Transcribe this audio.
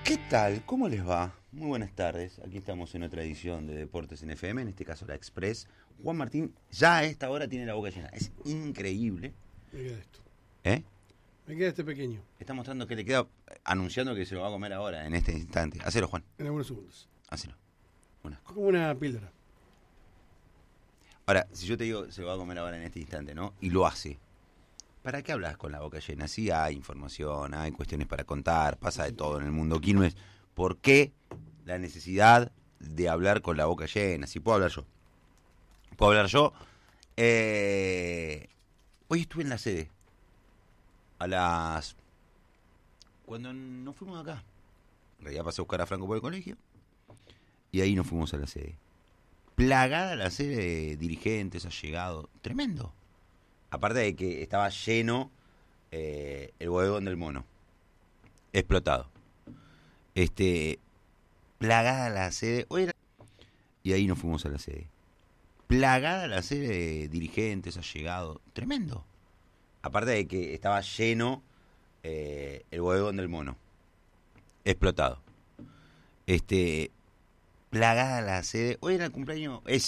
¿Qué tal? ¿Cómo les va? Muy buenas tardes. Aquí estamos en otra edición de Deportes en FM, en este caso la Express. Juan Martín ya a esta hora tiene la boca llena. Es increíble. Me queda esto. ¿Eh? Me queda este pequeño. Está mostrando que le queda, anunciando que se lo va a comer ahora, en este instante. Hacelo, Juan. En algunos segundos. Hacelo. Un asco. Como una píldora. Ahora, si yo te digo se lo va a comer ahora en este instante, ¿no? Y lo hace. ¿Para qué hablas con la boca llena? Sí hay información, hay cuestiones para contar, pasa de todo en el mundo. Quilmes, ¿por qué la necesidad de hablar con la boca llena? Si puedo hablar yo. ¿Puedo hablar yo? Hoy estuve en la sede. Cuando nos fuimos acá. En realidad pasé a buscar a Franco por el colegio. Y ahí nos fuimos a la sede. Plagada la sede de dirigentes, allegados. Tremendo. Aparte de que estaba lleno el bodegón del mono. Explotado. Plagada la sede. Y ahí nos fuimos a la sede. Plagada la sede de dirigentes, allegados. Tremendo. Aparte de que estaba lleno el bodegón del mono. Explotado. Plagada la sede. Hoy era el cumpleaños.